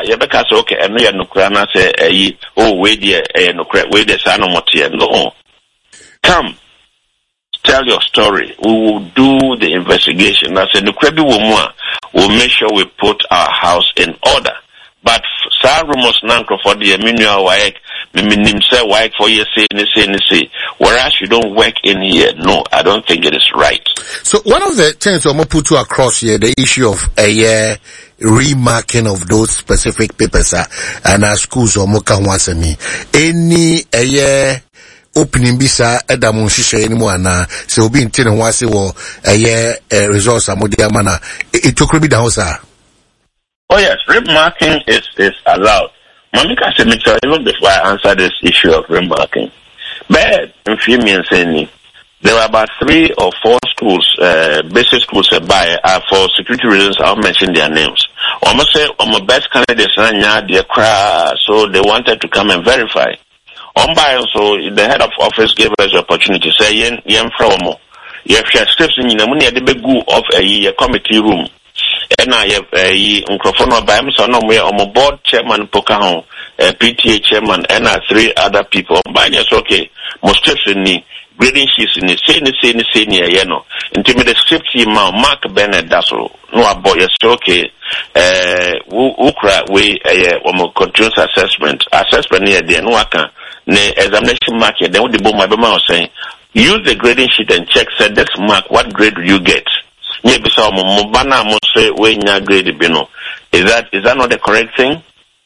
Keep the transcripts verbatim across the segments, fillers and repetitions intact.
yebeka say okay eno ye nokra na say eyi oh we dey eh nokra we dey say no mote no. Come tell your story. We will do the investigation. I said nokra bi wo mu a we'll make sure we put our house in order. But sa rumors nanko for the minua waik minim say waik for you say ni say ni say whereas you don't work in here. No, I don't think it is right. So one of the things I'm gonna put you across here, the issue of a uh, remarking of those specific papers uh, and our schools or moka wasemi any a year opening bisa edamun shisha anymore na se obi intene wase wo a year results amodia mana it took be down sir. Oh yes, remarking is is allowed. Mamika said even before I answer this issue of remarking. But in few means any there were about three or four schools, uh, basic schools uh, by uh, for security reasons. I'll mention their names. Almost say on my best candidates, their crowd, so they wanted to come and verify. On by also, the head of office gave us the opportunity to say, "Yen yen from you have steps in the money at the big of a committee room." And I have a microphone by himself. No, we are on board chairman Pocahon, a P T A chairman, and uh, three other people. By yes, okay, most steps in the grading sheets in the same, same, same, you know. Until the script team, Mark Bennett, that's all. No, about yes, okay. Uh, Ukra, we a uh, continuous assessment, assessment near the Nuaka, ne examination mark. Then what the boom, my bema was saying, use the grading sheet and check. Said this mark, what grade do you get? Maybe some Mubana must say when you grade bino. Is that is that not the correct thing?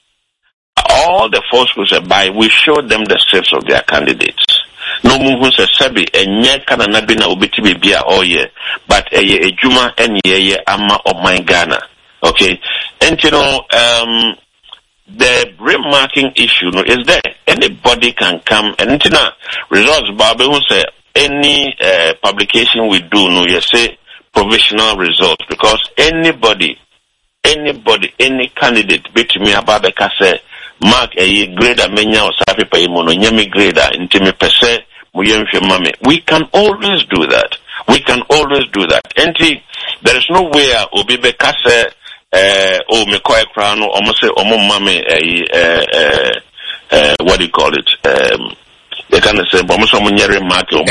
All the four schools are by we show them the steps of their candidates. No move says Sabi and yet can nabina obiti be all year, but a ye a juma and ye ama of my Ghana. Okay. And you know, um the remarking issue no, is there. Anybody can come and you know results Babu will say any uh, publication we do no you say provisional results because anybody, anybody, any candidate bet me about the case mark a grader menya or sapi pa imono nyami grader intimi pese muyemfe mame. We can always do that. We can always do that. And there is no way obibe kase uh o mekoe krano almost say omo mame uh uh what do you call it um they can say, but most of them are market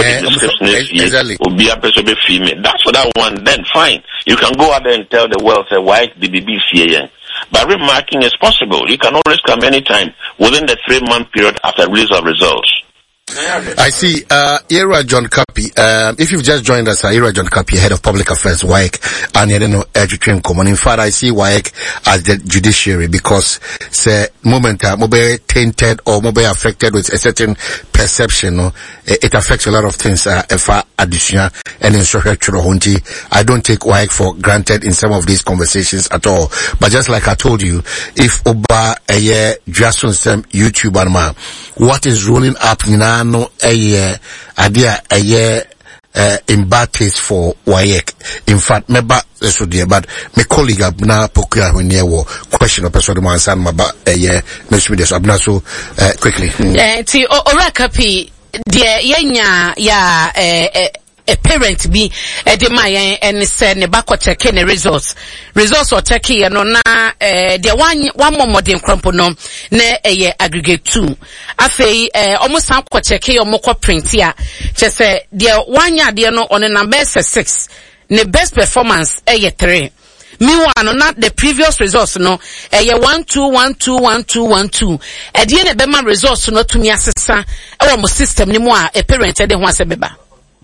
or be a person be female. That's for that one. Then fine, you can go out there and tell the world, say, why the B B C A? But remarking is possible. You can always come anytime within the three month period after release of results. I see, uh, Ira John Kapi, um, if you've just joined us, uh, Ira John Kapi, Head of Public Affairs, W A E C, and you don't know, Education Common. In fact, I see W A E C as the judiciary because, say, moment, uh, mobile tainted or mobile affected with a certain perception, no, it, it affects a lot of things, uh, if I additional and in social hunti. I don't take W A E C for granted in some of these conversations at all. But just like I told you, if Oba, a year, just on some YouTube, and what is rolling up now, no a year idea a year uh, in bad taste for W A E C. In fact, me ba so dear, but my colleague abna pokia when you were question of person man san ma ba a year me so this abna so uh, quickly. Eh ti ora kapi de yenya ya eh a parent be a de my and said ne back check the results results or check here no na eh the one one more modern crumple no na eh aggregate two afei eh almost am check your moko print here just say the one ya de no on number six ne best performance eh three meanwhile no not the previous results no eh one two one two one two one two eh de ne be ma results no to me asesa e wo mo system ni mo a parent e de ho asebeba.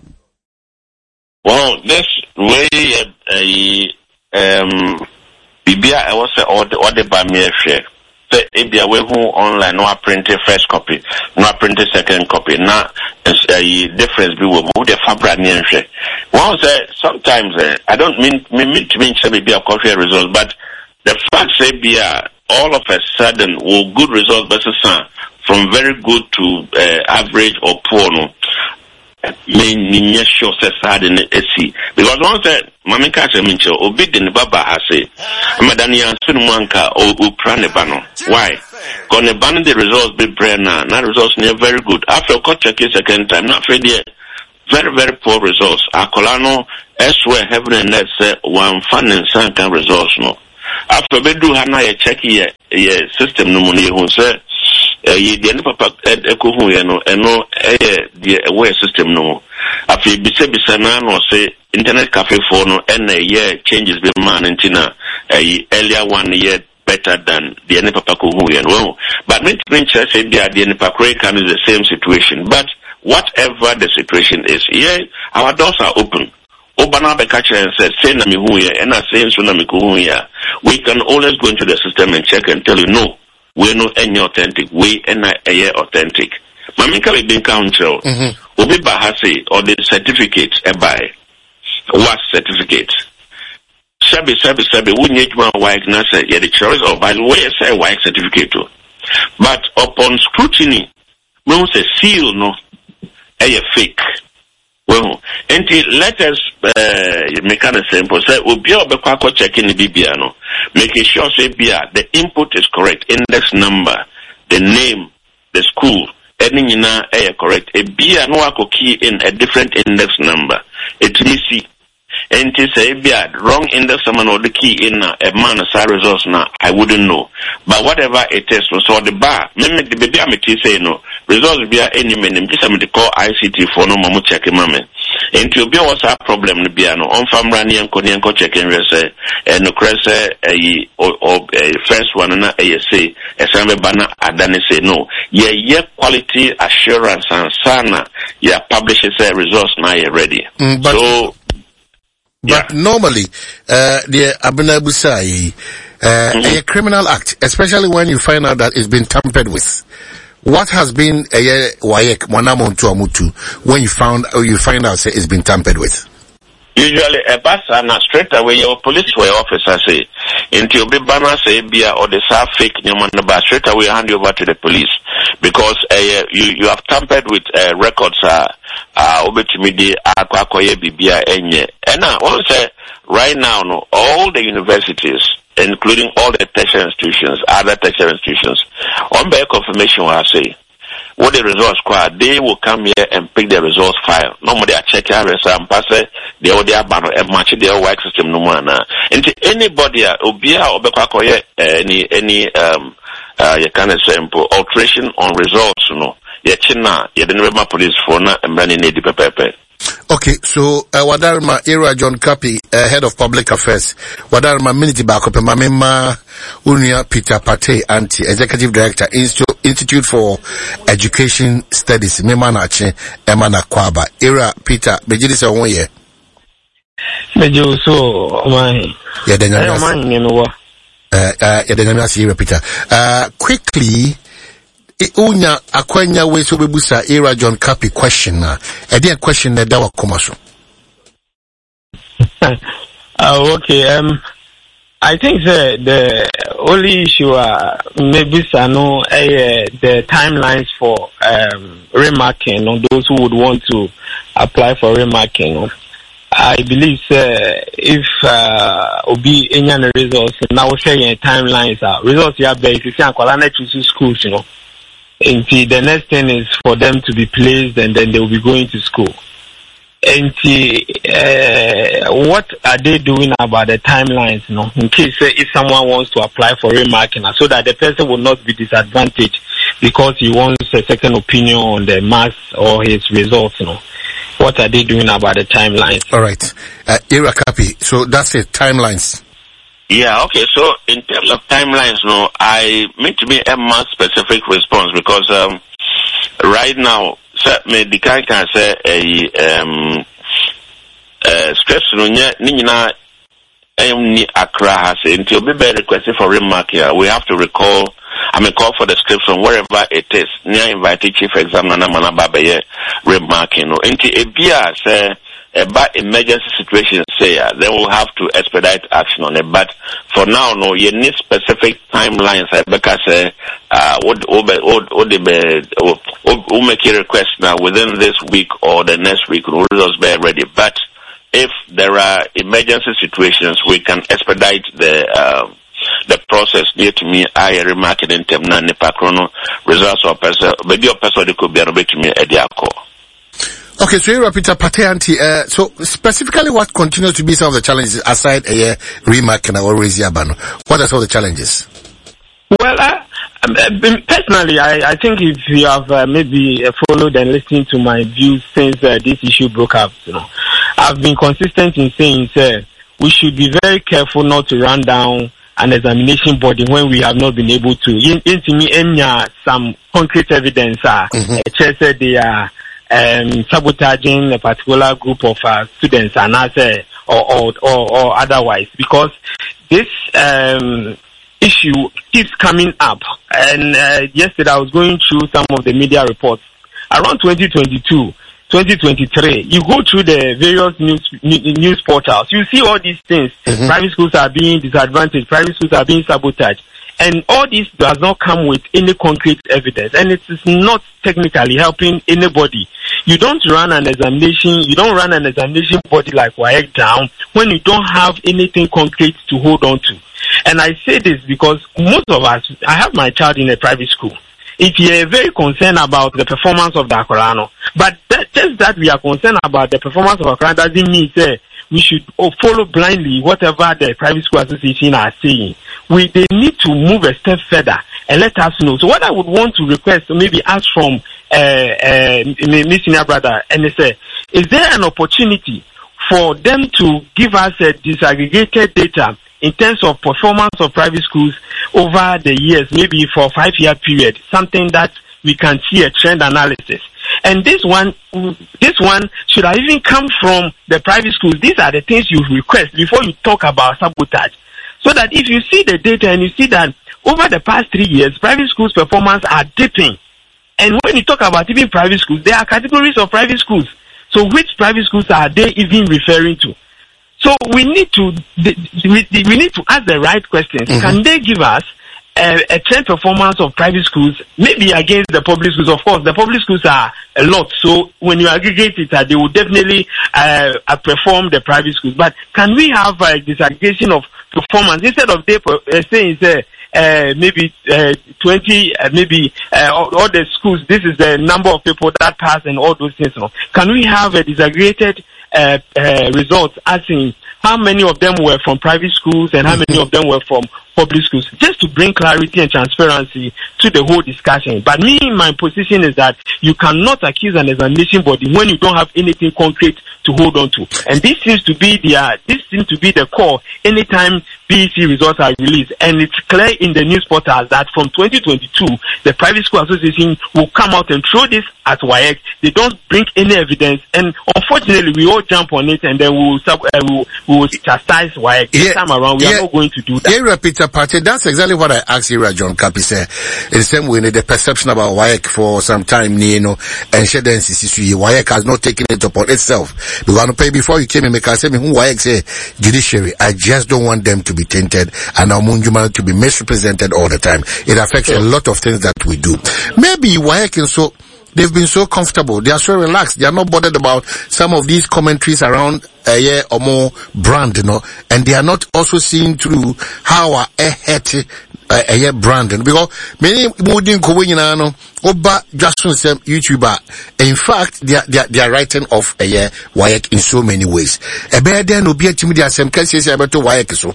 Well, this way, uh, um, Bibia, I was ordered by me. So, if you are online, no, I printed first copy, no, I printed second copy. Now, a difference be with the fabric near share. One say sometimes uh, I don't mean mean to mean to be a coffee result, but the fact say be all of a sudden will good results versus from very good to uh, average or poor. No. Main sure says hard in a sea because once that Mammy Catcher Mincho obeyed in the Baba has say, Madania Sunwanka or Upranebano. Why? Gonna ban the results be brenna, not results near very good. After a cut check second time, not ready yet. Very, very poor results. Akolano, elsewhere, heaven and earth say one fun and sun can results no. After Bedu Hana a check here, yeah system no money who say ye the papa eko hu ye no eno eh the aware system no afi bise bise na no say internet cafe for no and yeah changes be man intina eh earlier one year better than the any papa ko hu ye no but me to say the any papa can is the same situation but whatever the situation is yeah our doors are open Obana Bekacha and said, say na mi hu ye and I say so na mi ko hu ya we can always go into the system and check and tell you no we no any authentic we and I authentic mamika be bin council obi bahase or the certificate e buy what certificate sabi sabi sabi we need one white na say yeah the choice or by the way say white certificate too. But upon scrutiny no say seal no e fake well until let us uh, make a simple say obi obekwa ko check in bibia no making sure say bia the input is correct index number the name the school any nyina eh correct e bia no akọ key in a different index number it me see and to say bia wrong index number or the key in a man as results now I wouldn't know but whatever it is so the bar me the baby am say no results bia any menim just am to call I C T for no mamu check mama and to be what's our problem no bia no on family ni enko ni enko check and say and no crese eh or first one na eh say esambe bana adane say no yeah yeah quality assurance and sana yeah publishes say results now you ready mm, but, so but yeah. Normally uh the Abuna Busai uh mm-hmm. a criminal act especially when you find out that it's been tampered with. What has been a uh, wayek monamon to amutu when you found or you find out say it's been tampered with? Usually a basa na straight away your police way officer say into be banner say bia or the sa fake nyaman ba straight away hand over to the police because uh, you you have tampered with uh, records uh uh obetimidi akwakoye bibia enye and now one say right now no all the universities including all the tertiary institutions other tertiary institutions on by confirmation I say what the results are, they will come here and pick the results file. Normally I check your result and pass it, they all their banner and match their work system no more now. And anybody obia or bekwakoye any any um uh you can sample alteration on results no. Yeah china yeah the November police for na and running the pepepe. Okay, so uh, Wadarma Era John Kapi, uh, head of public affairs. Wadarma Miniti Bakope Mamema Unia Peter Pate, anti executive director, Institute Institute for Education Studies. Memanache Emana Kwaba. Era Peter, Bejidi se one year. Bejo so my. Yeah, then you Uh, uh, yeah, then you Peter. Uh, quickly. Unya akwanya we so bebusa Era John Kapi question na e dey question na dawa komaso. Oh, okay. Um, I think the the only issue uh, maybe no uh, the timelines for um remarking on those who would want to apply for remarking. I believe uh, if uh obi any results now share timelines are results you have if you can call to schools, you know. And the next thing is for them to be placed and then they will be going to school. And uh, what are they doing about the timelines, you know, in case uh, if someone wants to apply for remarking, so that the person will not be disadvantaged because he wants a second opinion on the marks or his results, you know. What are they doing about the timelines? All right. Uh, Era Kapi, so that's it, timelines. Yeah, okay, so in terms of timelines, no, I mean to be a more specific response because um, right now, the guy can say a um, uh, stress no nina ni Accra has until be requested for remark here. We have to recall, I mean, call for the script from wherever it is. Near invited chief examiner Manababe remarking. Until a beer say. About emergency situations, say uh, they will have to expedite action on it. But for now, no, you need specific timelines. Because uh, uh, what what will make a request now within this week or the next week, will just be ready. But if there are emergency situations, we can expedite the uh, the process. Near to me, I remark it in terms of Nipa chrono results or person, maybe your person could be able to me at the call. Okay, so Era Peter Pateanti, uh, so specifically what continues to be some of the challenges aside a uh, remark and or Abano? What are some of the challenges? Well, I, I, personally, I, I think if you have uh, maybe followed and listened to my views since uh, this issue broke up, you know, I've been consistent in saying, sir, we should be very careful not to run down an examination body when we have not been able to. In, in me, some concrete evidence are mm-hmm. said they are um, sabotaging a particular group of uh, students and uh, or, or, or, or otherwise, because this um, issue keeps coming up. And uh, yesterday I was going through some of the media reports. Around twenty twenty-two, twenty twenty-three, you go through the various news news portals, you see all these things. Mm-hmm. Private schools are being disadvantaged, private schools are being sabotaged. And all this does not come with any concrete evidence, and it is not technically helping anybody. You don't run an examination, you don't run an examination body like W A E C down when you don't have anything concrete to hold on to. And I say this because most of us, I have my child in a private school. If you are very concerned about the performance of the Akorano, but that, just that we are concerned about the performance of Akorano doesn't mean say we should follow blindly whatever the private school association are saying. We they need to move a step further and let us know. So what I would want to request, maybe ask from uh, uh, my senior brother, and say, is there an opportunity for them to give us a disaggregated data in terms of performance of private schools over the years, maybe for a five-year period, something that we can see a trend analysis. And this one, this one should have even come from the private schools. These are the things you request before you talk about sabotage. So that if you see the data and you see that over the past three years, private schools' performance are dipping. And when you talk about even private schools, there are categories of private schools. So which private schools are they even referring to? So we need to we need to ask the right questions. Mm-hmm. Can they give us a, a trend performance of private schools, maybe against the public schools? Of course, the public schools are a lot. So when you aggregate it, uh, they will definitely uh, outperform the private schools. But can we have a disaggregation of performance instead of they uh, saying uh, uh, maybe uh, twenty, uh, maybe uh, all, all the schools? This is the number of people that pass and all those things. You know? Can we have a disaggregated Uh, uh, results, asking how many of them were from private schools and how many of them were from public schools, just to bring clarity and transparency to the whole discussion. But me, my position is that you cannot accuse an examination body when you don't have anything concrete to hold on to. And this seems to be the uh, this seems to be the core anytime P E C results are released. And it's clear in the news portals that from twenty twenty-two, the Private School Association will come out and throw this at W A E C. They don't bring any evidence, and unfortunately, we all jump on it, and then we will uh, we will, we will chastise W A E C. This yeah, time around, we yeah, are not going to do that. Yeah, Peter Party, that's exactly what I asked Ira John Kapi. Say, in the same way, the perception about W A E C for some time, you know, and share W A E C has not taken it upon itself. Because before you came in, make I say, W A E C say judiciary. I just don't want them to be tainted and our Munjuma to be misrepresented all the time. It affects yeah. a lot of things that we do. Maybe W A E C so they've been so comfortable. They are so relaxed. They are not bothered about some of these commentaries around a year or more brand, you know, and they are not also seeing through how our head a year brand, because many modern Kowinano, Oba Jackson Sam YouTuber. In fact, they are, they are, they are writing off a year W A E C in so many ways. A bear then will be a timid as some cases about W A E C so.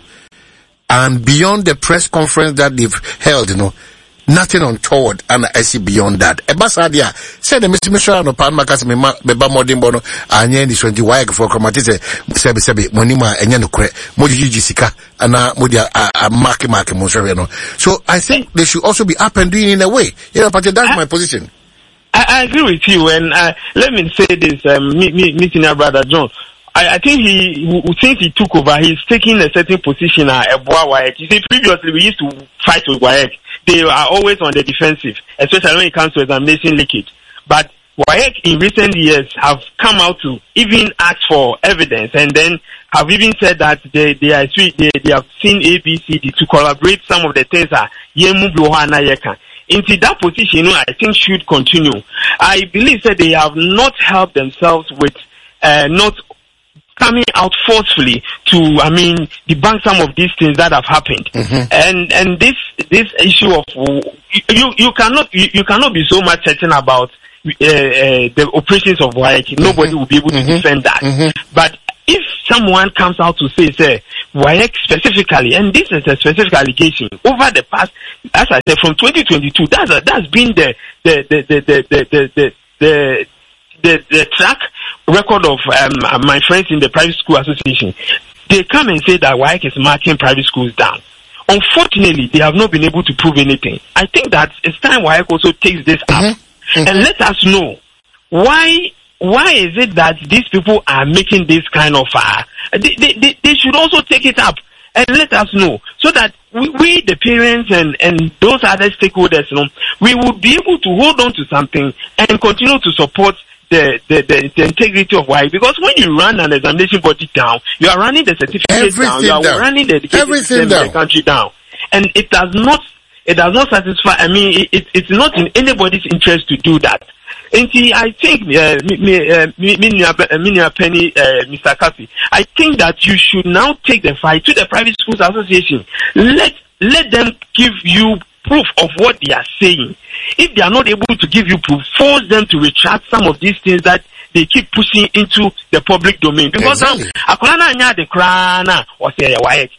And beyond the press conference that they've held, you know, nothing untoward, and I see beyond that. Ebasadia said the Mister Michel no pan makas me beba modern bono anya ni twenty W A E C for chromatise sebe sebe monima enya no kre moji jisika ana modi a mark mark mo no. So I think they should also be up and doing in a way. You know, but that's I, my position. I, I agree with you, and uh, let me say this, um, me, me, me senior brother John. I, I think he, since he took over, he's taking a certain position at W A E C. You see, previously we used to fight with W A E C. They are always on the defensive, especially when it comes to examination leakage. But W A E C in recent years have come out to even ask for evidence, and then have even said that they they are they, they have seen A B C D to collaborate some of the things that Yemu Bloha Yeka. Into that position, you know, I think should continue. I believe that they have not helped themselves with uh, not coming out forcefully to, I mean, debunk some of these things that have happened. Mm-hmm. And and this this issue of you you cannot you, you cannot be so much certain about uh, uh, the operations of W A E C. Mm-hmm. Nobody will be able to mm-hmm. defend that. Mm-hmm. But if someone comes out to say, say, W A E C specifically, and this is a specific allegation, over the past, as I said, from twenty twenty-two, that's a, that's been the the the the the the the, the, the, the track record of um, my friends in the private school association. They come and say that W A E C is marking private schools down. Unfortunately, they have not been able to prove anything. I think that it's time W A E C also takes this up mm-hmm. Mm-hmm. and let us know why. Why is it that these people are making this kind of, uh, they, they, they, they should also take it up and let us know so that we, we the parents and, and those other stakeholders, you know, we would be able to hold on to something and continue to support the, the, the, the integrity of W A E C. Because when you run an examination body down, you are running the certificate Everything down, you are down. running the education system in the country down. And it does not, it does not satisfy, I mean, it, it, it's not in anybody's interest to do that. And I think, uh, me, uh, me, me, uh, Penny, uh, Mister Kapi, I think that you should now take the fight to the Private Schools Association. Let, let them give you proof of what they are saying. If they are not able to give you proof, force them to retract some of these things that they keep pushing into the public domain. Because exactly. now, the krana or say W A E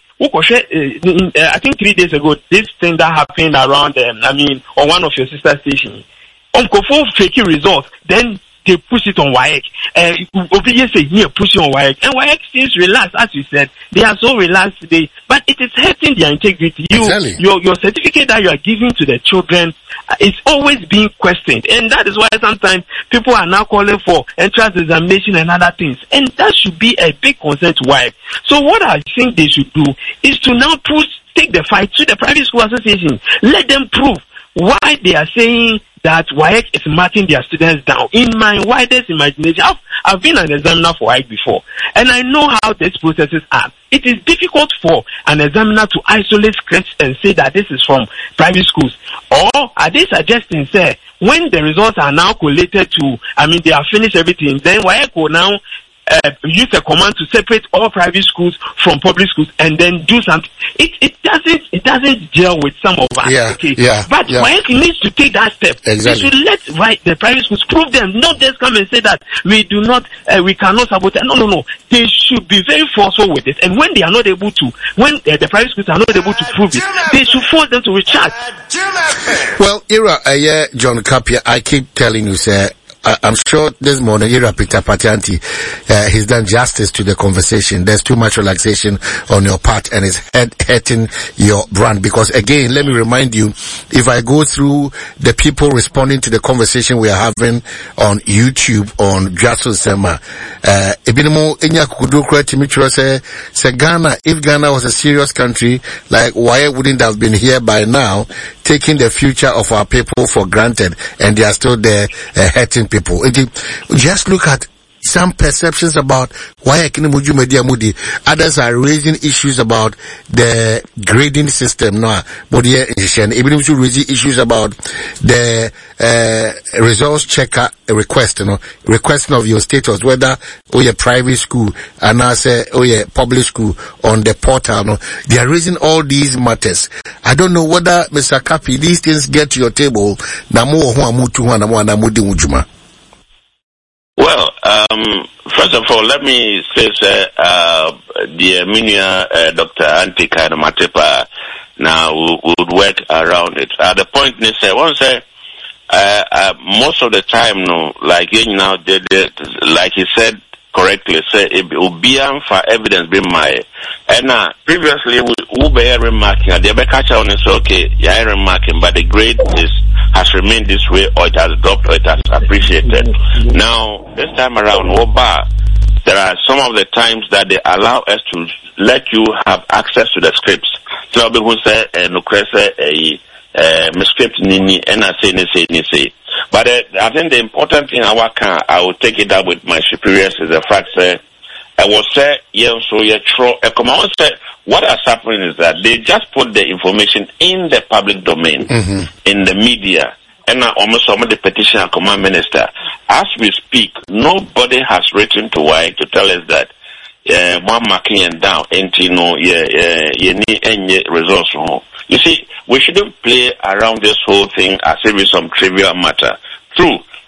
C. I think three days ago, this thing that happened around, um, I mean, on one of your sister stations. On Kofo fake results, then they push it on W A E C. Uh, Obedience say here push it on W A E C. And W A E C seems relaxed, as you said. They are so relaxed today, but it is hurting their integrity. You, exactly. your, your certificate that you are giving to the children uh, is always being questioned. And that is why sometimes people are now calling for entrance examination and other things. And that should be a big concern to W A E C. So what I think they should do is to now push, take the fight to the private school association. Let them prove why they are saying that W A E C is marking their students down. In my widest imagination, I've, I've been an examiner for W A E C before, and I know how these processes are. It is difficult for an examiner to isolate scripts and say that this is from private schools. Or are they suggesting, say, when the results are now collated to, I mean, they have finished everything, then W A E C will now Uh, use a command to separate all private schools from public schools and then do something. It it doesn't it doesn't gel with some of us. Yeah, okay? yeah, but yeah. W A E C needs to take that step. Exactly. They should let right, the private schools prove them. Not just come and say that we do not, uh, we cannot sabotage. No, no, no. They should be very forceful with it. And when they are not able to, when uh, the private schools are not able to prove it, they should force them to retract. Well, Ira, uh, yeah, John Kapia, I keep telling you, sir. I, I'm sure this morning, Ira Peter Patianti, uh, he's done justice to the conversation. There's too much relaxation on your part and it's head, hurting your brand. Because again, let me remind you, if I go through the people responding to the conversation we are having on YouTube, on Jaso Sema, uh, Ebinimo Enya Kukudu Kretimitra say, say Ghana, if Ghana was a serious country, like why wouldn't have been here by now, taking the future of our people for granted, and they are still there, uh, hurting people. Just look at some perceptions about why others are raising issues about the grading system now, but yeah, even if you raise issues about the uh, results checker request, you know, requesting of your status, whether oh yeah private school and I say oh yeah public school on the portal, you know, they are raising all these matters. I don't know whether Mister Kapi, these things get to your table. Well, um, first of all, let me say, sir, uh, the Minia, uh, Doctor Antika Matepa, now would work around it. Uh, the point is, I want to say, uh, uh, most of the time, no, like, you know, they, they, like he said correctly, say, it will be for evidence being my, and, uh, previously, we were remarking, the catch on is okay, yeah, remarking, but the grade is, has remained this way, or it has dropped, or it has appreciated. Now, this time around, Oba, there are some of the times that they allow us to let you have access to the scripts. So, people say, no question, a script, nini, and I say, ni say, ni say. But uh, I think the important thing I can, I will take it up with my superiors is the fact that I will say, yeah, so yeah, true. I say, what has happened is that they just put the information in the public domain, mm-hmm. in the media, and now almost some of the petition and command minister. As we speak, nobody has written to W A E C to tell us that uh, one marking and down, and you know, yeah, yeah, you need any results from home. You see, we shouldn't play around this whole thing as if it's some trivial matter. True,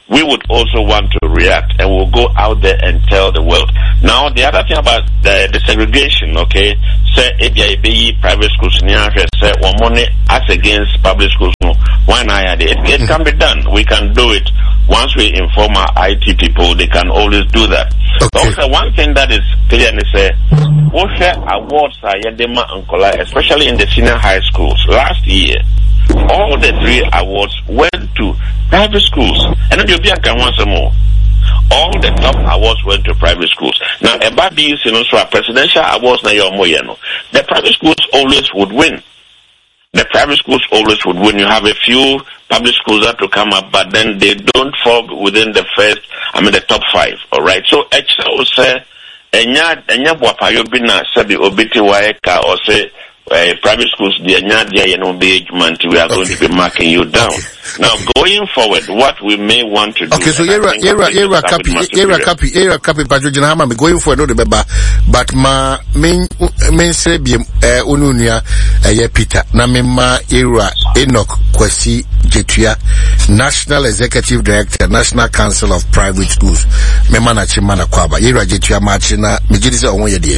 we would also want to react and we'll go out there and tell the world. Now, the other thing about the, the segregation, okay, say, A B I private schools, say, one money as against public schools, why not? It, it can be done. We can do it. Once we inform our I T people, they can always do that. Okay. Also, one thing that is clear is, uh, awards are Yedema and Kola, especially in the senior high schools. Last year, all the three awards went to private schools. And then you'll be can want some more. All the top awards went to private schools. Now, about these, you know, so our presidential awards, now you're more, you know, the private schools always would win. The private schools always would win. You have a few public schools that to come up, but then they don't fall within the first, I mean, the top five. All right. So, actually, will say, enya enya bwapa yobina sabi obiti waeka or say uh, private schools the enya dia you know be month we are okay. going to be marking you down. Okay. Now going forward, what we may want to do. Okay, so era era era copy era copy era copy patrojina hama me going forward no the beba, but ma main main say bi eh onunia eh Peter na me ma era Enoch Kwesi Jetua, National Executive Director, National Council of Private Schools. Me ma na chima na kwaba era Jetua ma china me gidi se ohun ye de.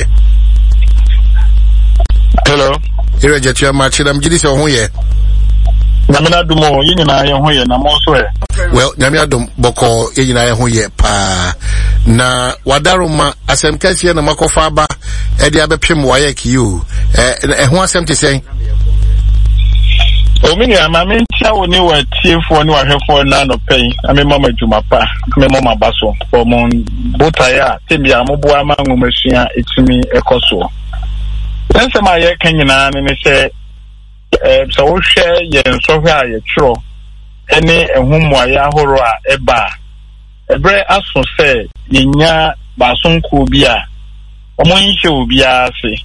Hello. Era Jetua ma china me gidi se ohun ye. Nyamina dumo yini na ye ho ye na mo so e. Well, nyamina dum boko yini na ye ho ye pa na wadaruma asem kase na makofa ba e de abepem waye kiyo eh ho asem te sen o mini ama me ntia woni wa tiefo ni wa hwefo na no pen ame mama djuma pa me mama baso o mon botaya temi amobo ama ngomashia etumi ekoso sense ma ye kanyina ne se eh so wo hwe ye nsohwe a ye twro ene ehumwa ahoro a eba ebre aso se yinya basonko bi a omonhye obi ase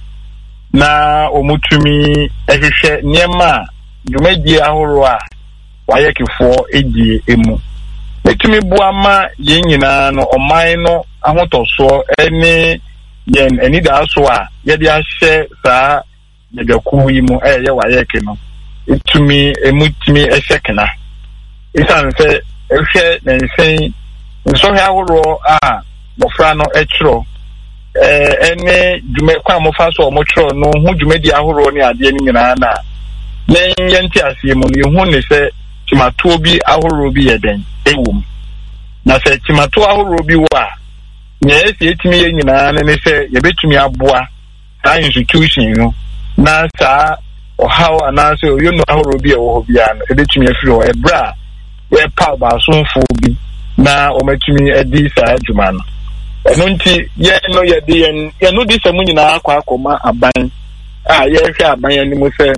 na omutumi ehwehwe niema dwumadi ahoro a wayekefo edi emu etumi buama ye nyina no oman no ahotoso ene yen eni da so a ye de ahye saa yagaku yi mu eh ye wayeke no etumi emutumi ehekena isan se ehwe na nsen nso ha ahoro a mofra no etro eh ene dwume kwa mofa so omotro no hu dwumadi ahoro ni ade ni nyina na nen yenti asie mu ni hu ne se timato bi ahoro bi yeden ewum na se timato ahoro bi wa na esi etimi ye nyina ne se ye betumi aboa ta institution no na sa o how anase o you know ahoro bi e wo bia no e betumi afiri o ebra we pa ba sonfo bi na o metumi edi sa adwuma no eno nti ye no ye de ye no di samu nyina akwa akoma aban a ye hwe aban ani mu se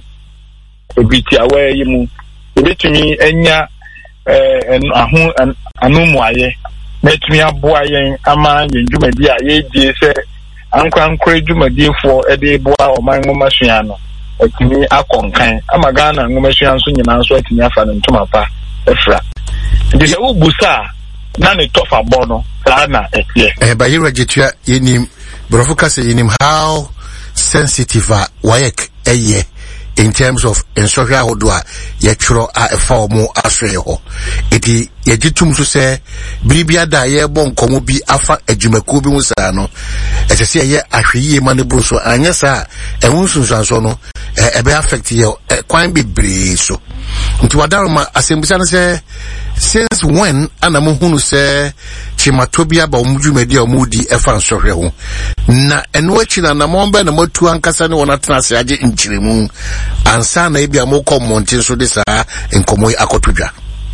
obiti awe yi mu e betumi enya eh ahu anumu aye metumi aboa yen ama yen dwumadi a ye die se ankwa ankwa dwumadifo e de boa o man ngomasua no etimi akonkan ama Ghana ngomasua nso nyina nso atimi afa no ntoma pa efra ndi se ubusa na ne tofa bono sana etie eh ba yira Jetua yenim brofuka se yenim how sensitive a wayek eye in terms of ensure hodwa ye twro a efa omo aswe ho eti ye gitum so se biribia da ye bon komo bi afa adwumaku bi musa no etese ye ahweyi ma ne bruso anya sa ehunsunsanso no ebe affect ye kwan bebre so nti wadaruma asembisa no se since when anamu hunu se chimatobia ba omudwumadi omudi efa nsɔhwɛ ho na eno achi na na momba na matu ankasa ne wona tena se age nkyiremu ansa na ebia mokɔ montin so de saa nkomo akotodwa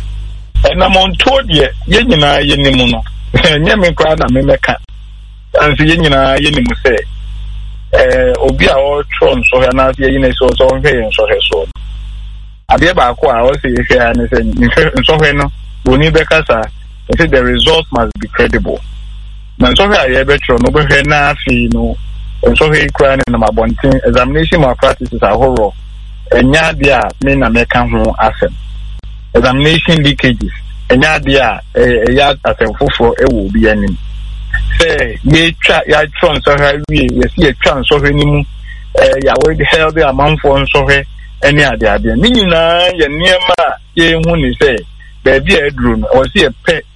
na monto de ye nyina ye nimu no nye me kra na me meka anse ye nyina ye nimu se eh obi a o tro nsɔhwɛ na ye nyina so so hwɛ nsɔhwɛ so abia ba ko a o se hwɛ ani se nsɔhwɛ no boni bekasa say the results must be credible. Na so here ye betro no be na afi no so here kra na mabontin examination malpractices are horror. Enya dia me na meka ho asem. Examination leakages. Enya dia e ya asem foforo e wo bi anim. Say ye twa ya tron so here wie ye see ye twa so here nimu eh ya we held the amount for so here any ade ade. Ni nyina ye niema ye hu ni say baby edru no o see e pe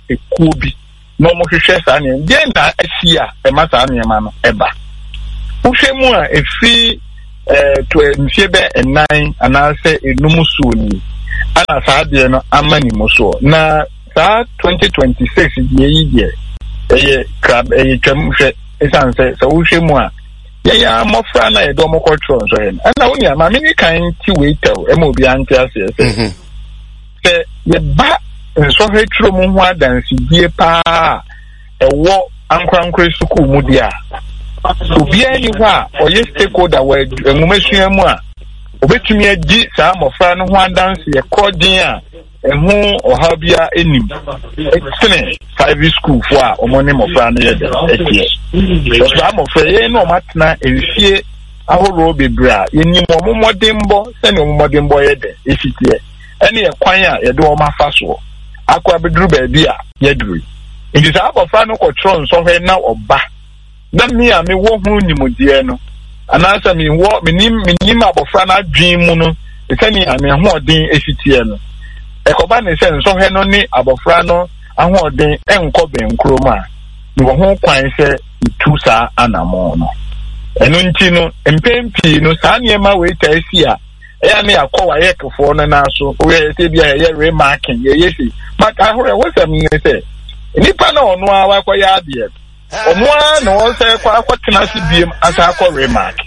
ekubi no mo hwehwe saa ne de na asia e ma saa ne ma no eba wohwe mu a efi eh to mfie be nine anase enum suoni ana saa de no amani mo so na saa twenty twenty-six ye yi de eh crab eh twam hwe esan se so wohwe mu a ye ya mofra na ye do mo control so he ana woni ama me ni kan ti waiter e mo bi ante ase se se ye ba so he tro mo ho adansi die pa ewo ankrankre suku mu dia obi ani ho a oye stakeholder we enwumesua mu a obetumi agi saa mofra no ho adansi ye kodin a ehu oha bia enim etene five school fo a omone mofra no ye de etie so am mofra ye no matna enfie ahoro bebra yenim omomodembo se ne omomodembo ye de efitie ene ye kwan a ye de o mafa so akwa bedru ba bia ye duru ndi saa mofra no control so he na oba na me a me wo hu nimodie no anasa me wo me nim me nim abofra na adwen mu no etani ame ho odin efitie no ekoba ne se nso he no ni abofra no ahoden enko benkroma ni wo ho kwan se itu saa anamo no eno nti no empempi no saa niema we taisi a eya ne akwa ye kefo no na so we se bia ye remarking ye yesi but ahore wo se me se nipa na ono a wa kwa ya de omwa na wo se kwa akwatena se biem asa akwa remark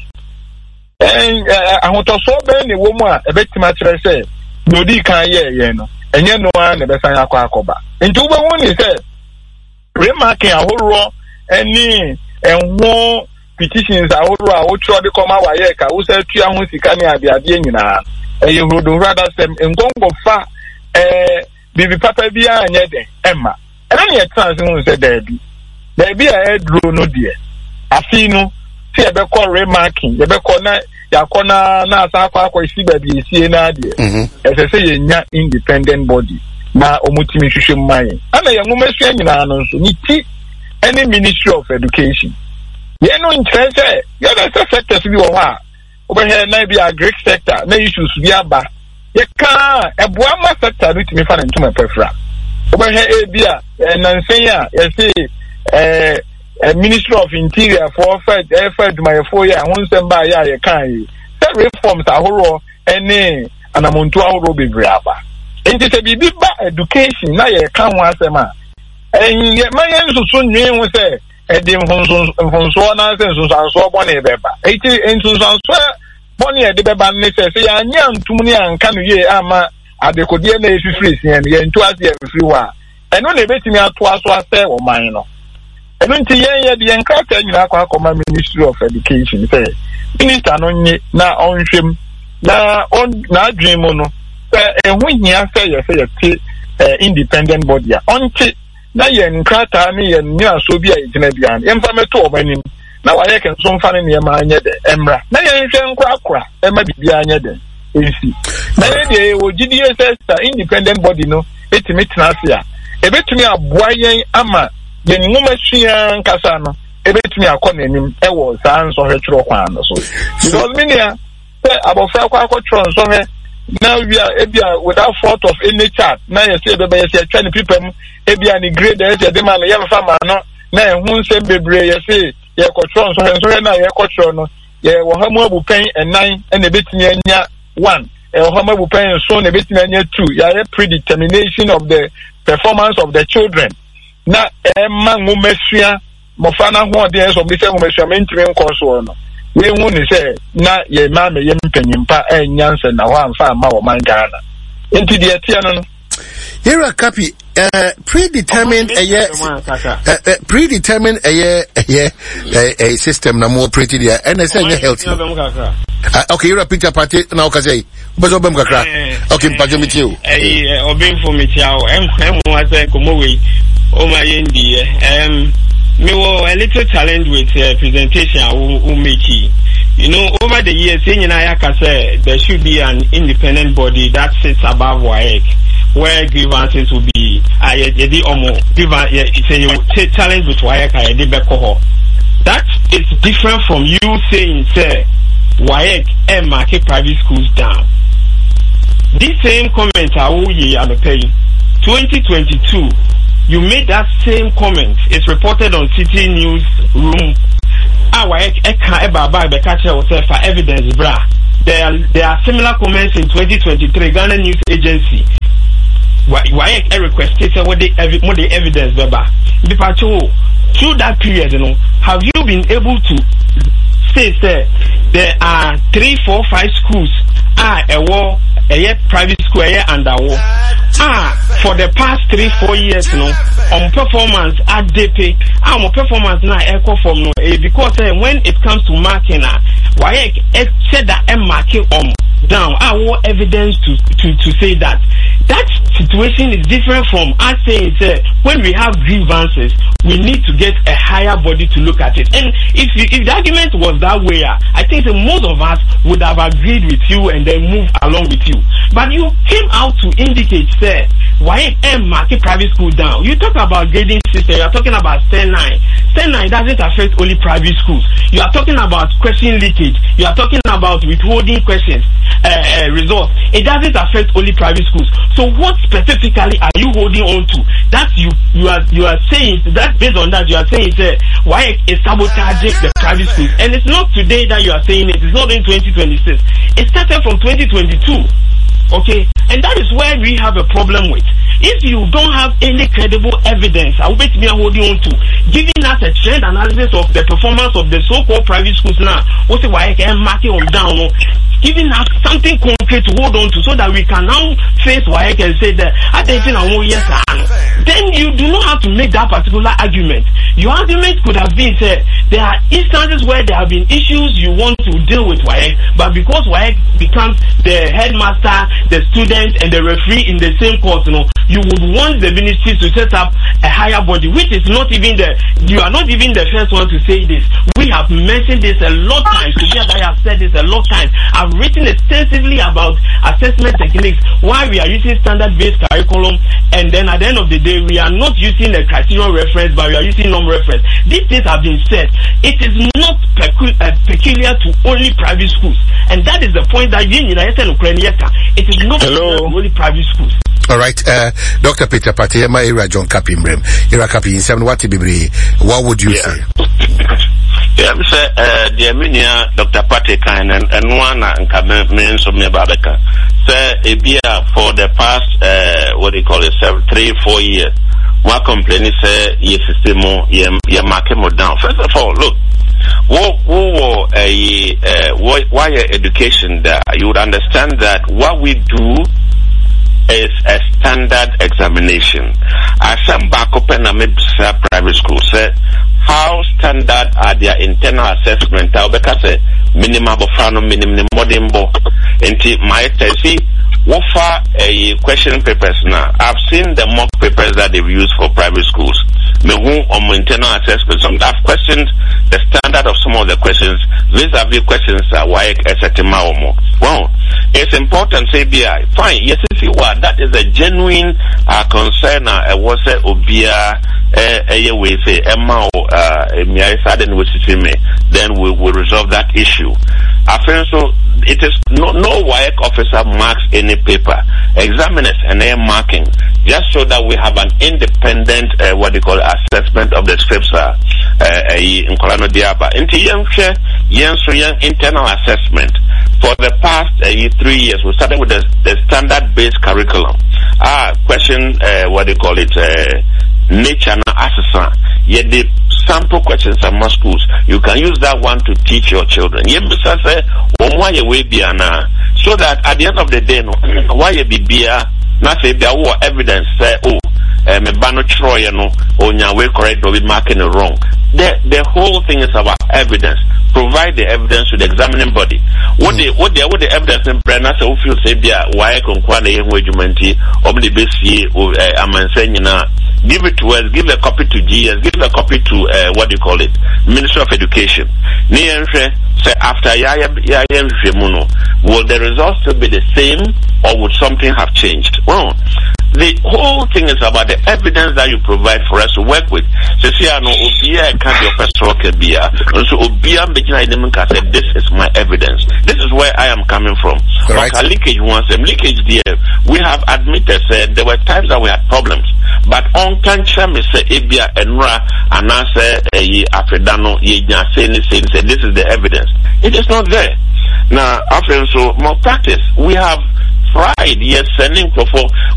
en ahotoso be ne wo mu a ebetima kire se nodi kan ye ye no enye no a ne besan akwa akoba nti wo be woni se remarking ahoro eni enwo petitions ahoro a wo tro de koma wa ye ka wo se tua ho sika ne ade ade nyina eye hodo rather sem engongo fa eh bibi papa bia anye de emma ena ne trans hu se dabi dabi a edro no de afi no ti ebe ko remarking ebe ko na yakona na asa akwa akwa isi baby isi na de ese se yenya independent body na omutimi hwehwe mman ana ye nwomesua nyina no nso ni ti any Ministry of Education ye no interest ye na sector bi wo ha obehe na bi agric sector na issues bi aba ye ka eboa ma sector no timi fa na ntuma pefra obehe e bi a nansen a ye se eh Ministry of Interior for Fed Fed my four year won semba ya ye kan yi se reforms ahoro ene anamontu ahoro bebre aba enti se bibi ba education na ye kan ho asema en ye mayen susu nwen ho se e de mfonso na se nsunsanso bo na beba enti nsunsanso bo na de beba ne se se ya nya ntum ne anka no ye ama adekodie na efifiri sien ye ntu ase efifiri wa eno na ebetimi ato aso ase o man no eno nti yen ye de enkrata nyina akwa akoma Ministry of Education say minister no nye na onhwem na on na adwen mu no se ehu hia se ye se ye ti independent body a onti na ye nkrata ne ye ni aso bi a yegina bia yemfa meto obanim na wa ye kenso mfa ne ne ma anye de emra na ye nhwe nkwa akwa e ma bibia anye de ensi na ye de wo G D S S independent body no etimi tenase a ebetumi aboa yen ama ye nwomesua nkasa no ebetumi akọ nanim ewo saa nso hwetro kwan no so because minia say abofra kwa akọtro nso he now we are ebia without fault of any chart na ye say bebe ye say twa ni pipam ebia ni grade ye say de man ye fa ma no na ehun se bebre ye say ye kọtro nso he nso he na ye kọtro no ye wo ha mu abupen nine na ebetumi anya one e wo ha mu abupen so na ebetumi anya two ya ye predetermination of the performance of the children na emma ngumesua mofana ho de so bi se ngumesua mentire nkoso no we hu ni se na ye ma me ye mpanyimpa enyanse na ho amfa ma wo man Ghana enti de atia no no Era Kapi uh, predetermined a year uh, uh, predetermined a year a year a system na more pretty there and I say healthy uh, okay Era Peter party now ka say bozo bem kakra okay mpajo mit you eh obin for me tiao em em wa say komo we o ma yendi um me wo a little challenge with uh, presentation we make you know over the years saying na yaka say there should be an independent body that sits above W A E C where grievances will be uh, yedi omo it's a challenge with W A E C yedi beko. That is different from you saying say W A E C and market private schools down. This same comment I will ye am paying twenty twenty-two you made that same comment. It's reported on City News Room. Our for evidence, bra. There are, there are similar comments in twenty twenty-three Ghana News Agency. Why I requested what the evidence, Baba. Through that period, you know, have you been able to say, sir, there are three, four, five schools are a war, a private school, a under war. Ah, for the past three, four years, you know, on performance at D P, ah, on performance now, echo from no, because uh, when it comes to marking, uh, why I said that I'm marking on down. I want evidence to, to, to say that. That situation is different from us saying, uh, when we have grievances, we need to get a higher body to look at it. And if you, if the argument was that way, uh, I think that most of us would have agreed with you and then move along with you. But you came out to indicate, sir, why am market private school down? You talk about grading system, you are talking about S T E N nine. S T E N nine doesn't affect only private schools. You are talking about question leakage. You are talking about withholding questions, uh, uh, results. It doesn't affect only private schools. So what specifically are you holding on to? That you, you are, you are saying, that based on that, you are saying, sir, why is sabotaging the private schools? And it's not today that you are saying it. It's not in twenty twenty-six. It started from twenty twenty-two. Okay, and that is where we have a problem with. If you don't have any credible evidence, I will bet me holding on to giving us a trend analysis of the performance of the so-called private schools now. What's the why I can mark it on down? Giving us something concrete to hold on to so that we can now face why I can say that I think I want yes, then you do not have to make that particular argument. Your argument could have been said there are instances where there have been issues you want to deal with W A E C, but because W A E C becomes the headmaster, the student, and the referee in the same course, you know, you would want the ministry to set up a higher body, which is not even the, you are not even the first one to say this. We have mentioned this a lot of times. Together I have said this a lot of times. I've written extensively about assessment techniques, why we are using standard-based curriculum, and then at the end of the day, we are not using a criterion reference, but we are using non-reference. These things have been said. It is not pecu- uh, peculiar to only private schools, and that is the point that you need. It is not peculiar to only private schools. All right, uh, Doctor Peter Patema, Ira John Kapi Mbrem, Ira Kapi in seven. What What would you yeah. say? Yeah, I'm say, uh, the Armenia, Doctor Patrick, and and one and Cameron so me Babeka. Say, Ebia for the past, uh, what do you call it, seven, three, four years. One complaint say, yes, system, you're marking more down. First of all, look, what, what, uh, uh, why education there? You would understand that what we do is a standard examination. As some back open a private school say, how standard are their internal assessment? I'll because a minimum of fano minimum modern book. Into my see what far a question papers now. I've seen the mock papers that they've used for private schools. Me who on internal assessment, some have questioned the standard of some of the questions. Vis-a-vis questions are why a certain more. Well, it's important, say, B I. Fine, yes, if you are, that is a genuine uh, concern. I was a Obia, a way say, Emma, uh, then we will resolve that issue. I feel so, it is no, no W A E C officer marks any paper. Examiners and they are marking, just so that we have an independent, uh, what they call assessment of the scripts, uh, uh, in Kolano Diaba. Into young share, young internal assessment. For the past uh, three years, we started with the, the standard-based curriculum. Ah, question, uh, what they call it, uh, nature and assessment. Yet the sample questions at most schools, you can use that one to teach your children. So that at the end of the day, no, why you be beer, not say there was evidence, say, oh, me bano troy, no, or way correct, or we marking it wrong. The, the whole thing is about evidence. Provide the evidence to the examining body. What the what the what the evidence in Brenna so feel say bia why can kwa na yenwe jumenti or the base I'm saying now give it to us, give a copy to G S, give a copy to uh, what do you call it, Ministry of Education. Ni say after ya ya ya will the results still be the same or would something have changed? Well, the whole thing is about the evidence that you provide for us to work with. So see, I know Obia can't be a first rocket beer. And so Obia said, this is my evidence. This is where I am coming from. Right. Like leakage once, them leakage there. We have admitted said there were times that we had problems, but on cancer me say ebia enra and I say eh afredano ye nya say ni say this is the evidence. It is not there. Now after so more practice we have tried yes sending for